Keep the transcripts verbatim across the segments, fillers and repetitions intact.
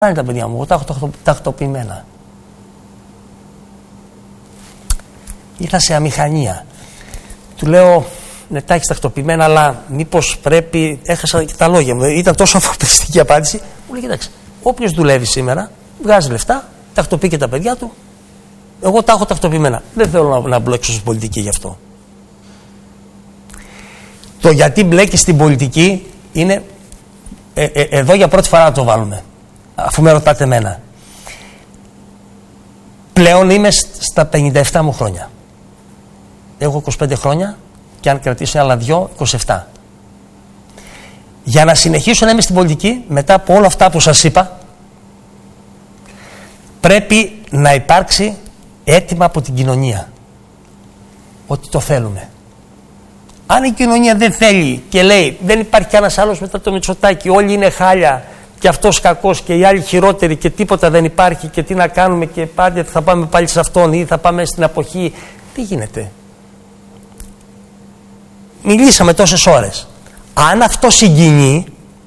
είναι τα παιδιά μου, εγώ τα έχω τακτοποιημένα. Ήρθα σε αμηχανία. Του λέω, ναι, τα έχεις τακτοποιημένα, αλλά μήπως πρέπει. Έχασα και τα λόγια μου. Ήταν τόσο ανθρωπιστική απάντηση. Μου λέει, κοιτάξτε, όποιος δουλεύει σήμερα, βγάζει λεφτά, τακτοποιεί και τα παιδιά του. Εγώ τα έχω τακτοποιημένα. Δεν θέλω να, να μπλέξω στην πολιτική γι' αυτό. Το γιατί μπλέκει στην πολιτική είναι. Ε, ε, εδώ για πρώτη φορά να το βάλουμε. Αφού με ρωτάτε εμένα. Πλέον είμαι στα πενήντα επτά μου χρόνια. Έχω είκοσι πέντε χρόνια και αν κρατήσω άλλα δυο, είκοσι επτά. Για να συνεχίσω να είμαι στην πολιτική, μετά από όλα αυτά που σας είπα, πρέπει να υπάρξει αίτημα από την κοινωνία. Ότι το θέλουμε. Αν η κοινωνία δεν θέλει και λέει δεν υπάρχει κανένας άλλος μετά το Μητσοτάκη, όλοι είναι χάλια και αυτός κακός και οι άλλοι χειρότεροι και τίποτα δεν υπάρχει και τι να κάνουμε και πάντα θα πάμε πάλι σε αυτόν ή θα πάμε στην αποχή. Τι γίνεται? Μιλήσαμε τόσες ώρες. Αν αυτό συγκινεί,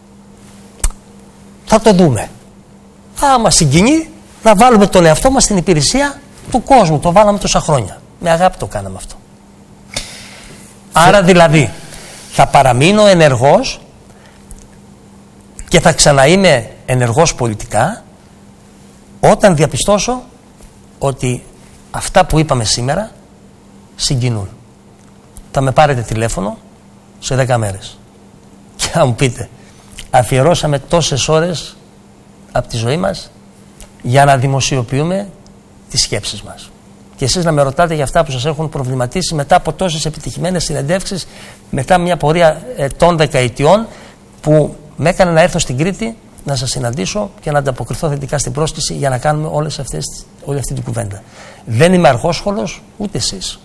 θα το δούμε. Άμα συγκινεί, να βάλουμε τον εαυτό μας στην υπηρεσία του κόσμου. Το βάλαμε τόσα χρόνια. Με αγάπη το κάναμε αυτό. Άρα δηλαδή θα παραμείνω ενεργός και θα ξαναείμαι ενεργός πολιτικά όταν διαπιστώσω ότι αυτά που είπαμε σήμερα συγκινούν. Θα με πάρετε τηλέφωνο σε δέκα μέρες και θα μου πείτε αφιερώσαμε τόσες ώρες από τη ζωή μας για να δημοσιοποιούμε τις σκέψεις μας. Και εσείς να με ρωτάτε για αυτά που σας έχουν προβληματίσει μετά από τόσες επιτυχημένες συνεντεύξεις, μετά μια πορεία ετών δεκαετιών που με έκανε να έρθω στην Κρήτη να σας συναντήσω και να ανταποκριθώ θετικά στην πρόσκληση για να κάνουμε όλες αυτές, όλη αυτή την κουβέντα. Δεν είμαι αργόσχολος, ούτε εσείς.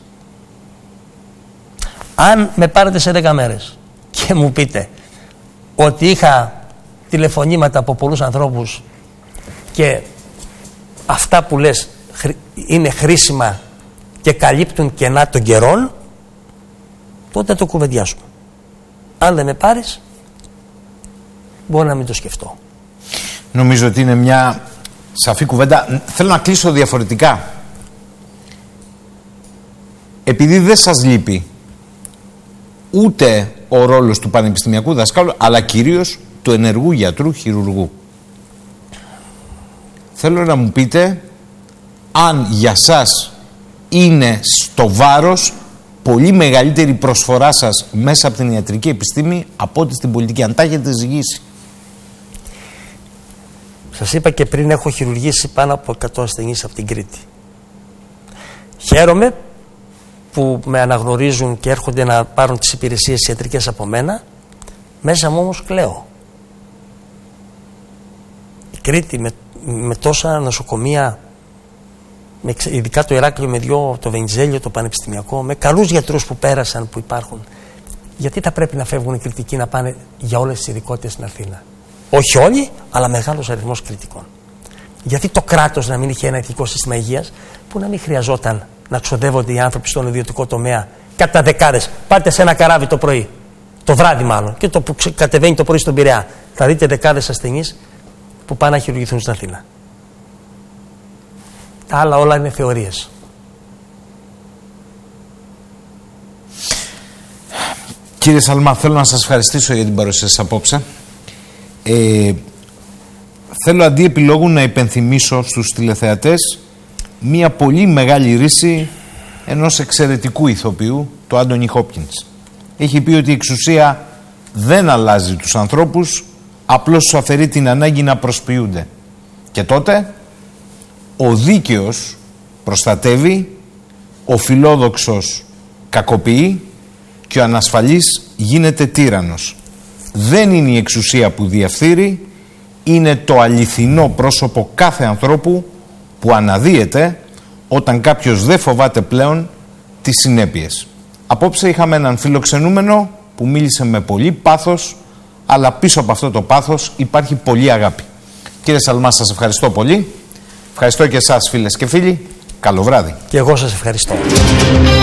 Αν με πάρετε σε δέκα μέρες και μου πείτε ότι είχα τηλεφωνήματα από πολλούς ανθρώπους και αυτά που λες είναι χρήσιμα και καλύπτουν κενά των καιρών, τότε το κουβεντιάσουμε. Αν δεν με πάρεις, μπορώ να μην το σκεφτώ. Νομίζω ότι είναι μια σαφή κουβέντα. Θέλω να κλείσω διαφορετικά. Επειδή δεν σας λείπει ούτε ο ρόλος του πανεπιστημιακού δασκάλου, αλλά κυρίως του ενεργού γιατρού χειρουργού, θέλω να μου πείτε αν για σας είναι στο βάρος πολύ μεγαλύτερη προσφορά σας μέσα από την ιατρική επιστήμη από ό,τι στην πολιτική, αν τα έχετε ζυγίσει. Σας είπα και πριν, έχω χειρουργήσει πάνω από εκατό ασθενείς από την Κρήτη. Χαίρομαι που με αναγνωρίζουν και έρχονται να πάρουν τις υπηρεσίες ιατρικές από μένα. Μέσα μου όμως κλαίω. Η Κρήτη με, με τόσα νοσοκομεία, με, ειδικά το Ηράκλειο με δυο, το Βενιζέλιο, το Πανεπιστημιακό, με καλούς γιατρούς που πέρασαν, που υπάρχουν. Γιατί θα πρέπει να φεύγουν οι κριτικοί να πάνε για όλες τις ειδικότητες στην Αθήνα? Όχι όλοι, αλλά μεγάλος αριθμός κριτικών. Γιατί το κράτος να μην είχε ένα εθνικό σύστημα υγείας που να μην χρειαζόταν να ξοδεύονται οι άνθρωποι στον ιδιωτικό τομέα κατά δεκάδες? Πάτε σε ένα καράβι το πρωί, το βράδυ μάλλον, και το που κατεβαίνει το πρωί στον Πειραιά, θα δείτε δεκάδες ασθενείς που πάνε να χειρουργηθούν στην Αθήνα. Τα άλλα όλα είναι θεωρίες. Κύριε Σαλμά, θέλω να σας ευχαριστήσω για την παρουσία σας απόψε. Ε, θέλω αντί επιλόγου να υπενθυμίσω στους τηλεθεατές μία πολύ μεγάλη ρίση ενός εξαιρετικού ηθοποιού, του Άντονι Χόπκινς. Έχει πει ότι η εξουσία δεν αλλάζει τους ανθρώπους, απλώς σου αφαιρεί την ανάγκη να προσποιούνται. Και τότε ο δίκαιος προστατεύει, ο φιλόδοξος κακοποιεί και ο ανασφαλής γίνεται τύραννος. Δεν είναι η εξουσία που διαφθείρει, είναι το αληθινό πρόσωπο κάθε ανθρώπου που αναδύεται όταν κάποιος δεν φοβάται πλέον τις συνέπειες. Απόψε είχαμε έναν φιλοξενούμενο που μίλησε με πολύ πάθος, αλλά πίσω από αυτό το πάθος υπάρχει πολύ αγάπη. Κύριε Σαλμά, σας ευχαριστώ πολύ. Ευχαριστώ και εσάς, φίλες και φίλοι. Καλό βράδυ. Και εγώ σας ευχαριστώ.